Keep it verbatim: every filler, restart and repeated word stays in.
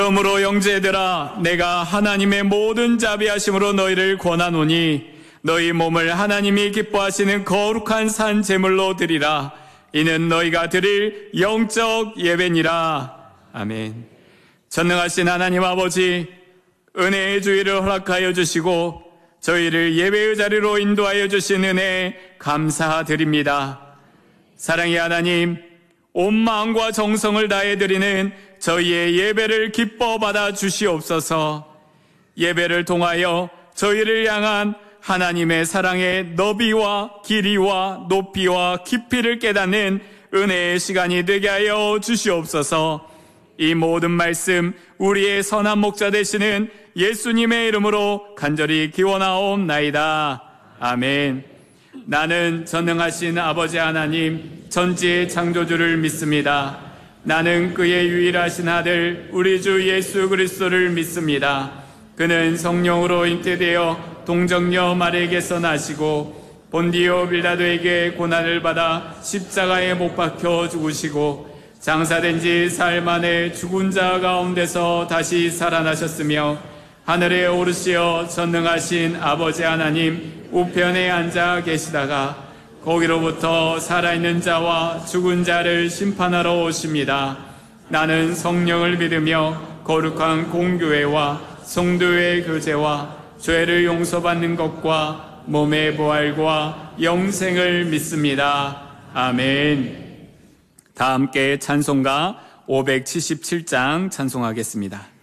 그러므로 형제들아, 내가 하나님의 모든 자비하심으로 너희를 권하노니 너희 몸을 하나님이 기뻐하시는 거룩한 산 제물로 드리라. 이는 너희가 드릴 영적 예배니라. 아멘. 전능하신 하나님 아버지, 은혜의 주의를 허락하여 주시고 저희를 예배의 자리로 인도하여 주신 은혜 감사드립니다. 사랑의 하나님, 온 마음과 정성을 다해 드리는 저희의 예배를 기뻐 받아 주시옵소서. 예배를 통하여 저희를 향한 하나님의 사랑의 너비와 길이와 높이와 깊이를 깨닫는 은혜의 시간이 되게 하여 주시옵소서. 이 모든 말씀 우리의 선한 목자 되시는 예수님의 이름으로 간절히 기원하옵나이다. 아멘. 나는 전능하신 아버지 하나님 전지의 창조주를 믿습니다. 나는 그의 유일하신 아들 우리 주 예수 그리스도를 믿습니다. 그는 성령으로 잉태되어 동정녀 마리아에게서 나시고 본디오 빌라도에게 고난을 받아 십자가에 못 박혀 죽으시고 장사된 지 사흘 만에 죽은 자 가운데서 다시 살아나셨으며 하늘에 오르시어 전능하신 아버지 하나님 우편에 앉아 계시다가 거기로부터 살아있는 자와 죽은 자를 심판하러 오십니다. 나는 성령을 믿으며 거룩한 공교회와 성도의 교제와 죄를 용서받는 것과 몸의 부활과 영생을 믿습니다. 아멘. 다 함께 찬송가 오백칠십칠 장 찬송하겠습니다.